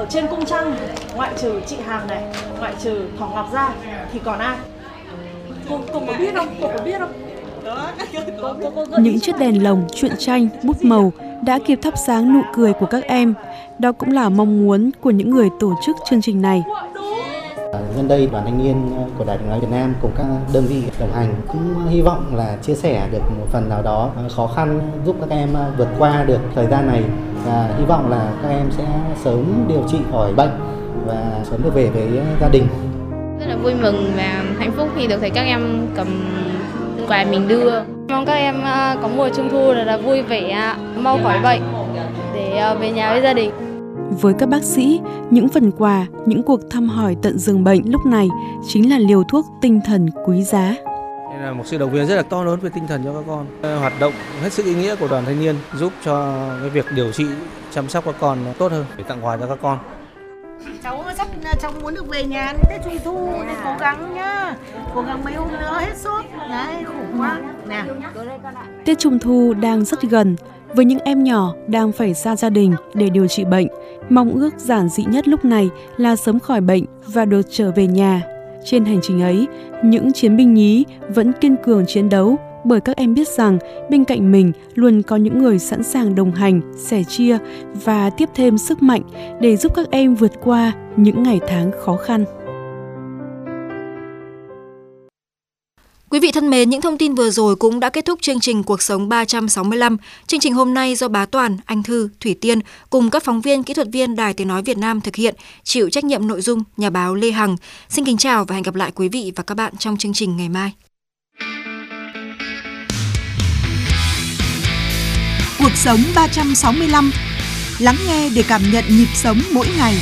Ở trên cung trăng, ngoại trừ chị Hằng này, ngoại trừ Thỏ Ngọc ra thì còn ai? Cô có biết không? Cô có biết không? Những chiếc đèn lồng, truyện tranh, bút màu đã kịp thắp sáng nụ cười của các em. Đó cũng là mong muốn của những người tổ chức chương trình này. Nhân đây, Đoàn Thanh niên của Đài Tiếng nói Việt Nam cùng các đơn vị đồng hành cũng hy vọng là chia sẻ được một phần nào đó khó khăn, giúp các em vượt qua được thời gian này, và hy vọng là các em sẽ sớm điều trị khỏi bệnh và sớm được về với gia đình. Rất là vui mừng và hạnh phúc khi được thấy các em cầm quà mình đưa. Mong các em có mùa trung thu là vui vẻ, mau khỏi bệnh để về nhà với gia đình. Với các bác sĩ, những phần quà, những cuộc thăm hỏi tận giường bệnh lúc này chính là liều thuốc tinh thần quý giá. Đây là một sự động viên rất là to lớn về tinh thần cho các con. Hoạt động hết sức ý nghĩa của Đoàn Thanh niên giúp cho cái việc điều trị, chăm sóc các con tốt hơn, để tặng quà cho các con. Cháu muốn được về nhà Tết Trung Thu nên cố gắng nhá. Cố gắng mấy hôm nữa hết sốt. Đấy, khổ quá. Nè. Tết Trung Thu đang rất gần. Với những em nhỏ đang phải xa gia đình để điều trị bệnh, mong ước giản dị nhất lúc này là sớm khỏi bệnh và được trở về nhà. Trên hành trình ấy, những chiến binh nhí vẫn kiên cường chiến đấu, bởi các em biết rằng bên cạnh mình luôn có những người sẵn sàng đồng hành, sẻ chia và tiếp thêm sức mạnh để giúp các em vượt qua những ngày tháng khó khăn. Quý vị thân mến, những thông tin vừa rồi cũng đã kết thúc chương trình Cuộc sống 365. Chương trình hôm nay do Bá Toàn, Anh Thư, Thủy Tiên cùng các phóng viên, kỹ thuật viên Đài Tiếng nói Việt Nam thực hiện, chịu trách nhiệm nội dung nhà báo Lê Hằng. Xin kính chào và hẹn gặp lại quý vị và các bạn trong chương trình ngày mai. Cuộc sống 365. Lắng nghe để cảm nhận nhịp sống mỗi ngày.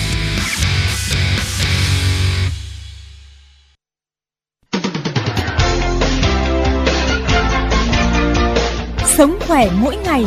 Sống khỏe mỗi ngày.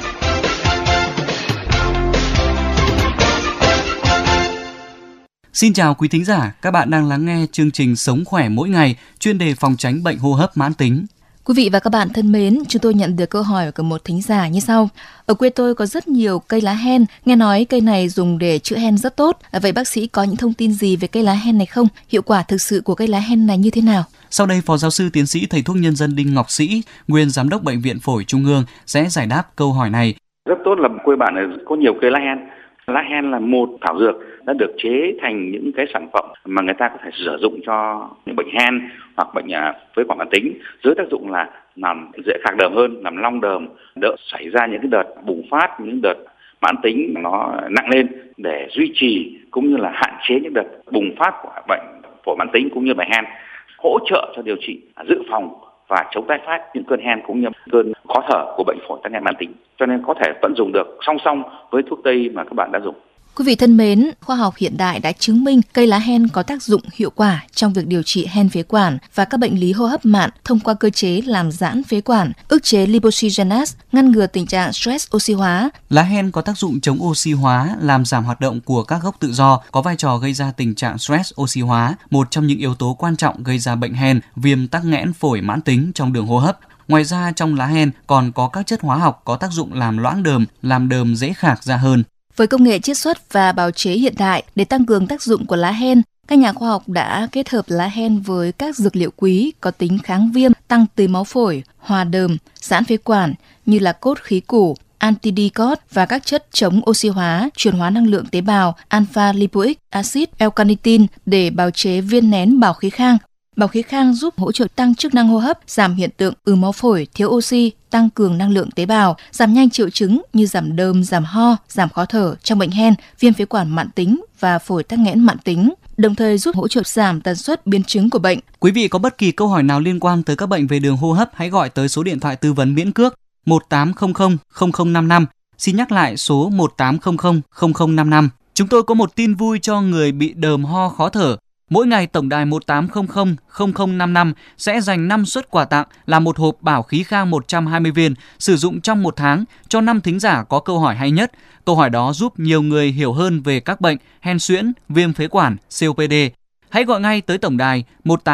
Xin chào quý thính giả, các bạn đang lắng nghe chương trình Sống khỏe mỗi ngày, chuyên đề phòng tránh bệnh hô hấp mãn tính. Quý vị và các bạn thân mến, chúng tôi nhận được câu hỏi của một thính giả như sau. Ở quê tôi có rất nhiều cây lá hen, nghe nói cây này dùng để chữa hen rất tốt. Vậy bác sĩ có những thông tin gì về cây lá hen này không? Hiệu quả thực sự của cây lá hen này như thế nào? Sau đây, Phó Giáo sư Tiến sĩ Thầy thuốc nhân dân Đinh Ngọc Sĩ, nguyên Giám đốc Bệnh viện Phổi Trung ương sẽ giải đáp câu hỏi này. Rất tốt là quê bạn có nhiều cây lá hen. Lá hen là một thảo dược đã được chế thành những cái sản phẩm mà người ta có thể sử dụng cho những bệnh hen hoặc bệnh phế quản mãn tính, dưới tác dụng là làm dễ khạc đờm hơn, làm long đờm, đỡ xảy ra những cái đợt bùng phát, những đợt mãn tính nó nặng lên, để duy trì cũng như là hạn chế những đợt bùng phát của bệnh phổi mãn tính cũng như bệnh hen, hỗ trợ cho điều trị, dự phòng và chống tái phát những cơn hen cũng như cơn khó thở của bệnh phổi tắc nghẽn mãn tính. Cho nên có thể vận dụng được song song với thuốc tây mà các bạn đã dùng. Quý vị thân mến, khoa học hiện đại đã chứng minh cây lá hen có tác dụng hiệu quả trong việc điều trị hen phế quản và các bệnh lý hô hấp mạn thông qua cơ chế làm giãn phế quản, ức chế lipoxygenase, ngăn ngừa tình trạng stress oxy hóa. Lá hen có tác dụng chống oxy hóa, làm giảm hoạt động của các gốc tự do, có vai trò gây ra tình trạng stress oxy hóa, một trong những yếu tố quan trọng gây ra bệnh hen, viêm tắc nghẽn phổi mãn tính trong đường hô hấp. Ngoài ra, trong lá hen còn có các chất hóa học có tác dụng làm loãng đờm, làm đờm dễ khạc ra hơn. Với công nghệ chiết xuất và bào chế hiện đại để tăng cường tác dụng của lá hen, các nhà khoa học đã kết hợp lá hen với các dược liệu quý có tính kháng viêm, tăng tưới máu phổi, hòa đờm, giãn phế quản như là cốt khí củ, antidicot và các chất chống oxy hóa, chuyển hóa năng lượng tế bào, alpha lipoic acid, L-carnitin để bào chế viên nén bào khí khang. Bào khí khang giúp hỗ trợ tăng chức năng hô hấp, giảm hiện tượng ứ máu phổi, thiếu oxy, tăng cường năng lượng tế bào, giảm nhanh triệu chứng như giảm đờm, giảm ho, giảm khó thở trong bệnh hen, viêm phế quản mãn tính và phổi tắc nghẽn mãn tính, đồng thời giúp hỗ trợ giảm tần suất biến chứng của bệnh. Quý vị có bất kỳ câu hỏi nào liên quan tới các bệnh về đường hô hấp, hãy gọi tới số điện thoại tư vấn miễn cước 1800 0055. Xin nhắc lại số 1800 0055. Chúng tôi có một tin vui cho người bị đờm ho khó thở. Mỗi ngày tổng đài 1800 0055 sẽ dành 5 suất quà tặng là một hộp bảo khí khang 120 viên sử dụng trong 1 tháng cho 5 thính giả có câu hỏi hay nhất. Câu hỏi đó giúp nhiều người hiểu hơn về các bệnh hen suyễn, viêm phế quản, COPD. Hãy gọi ngay tới tổng đài 18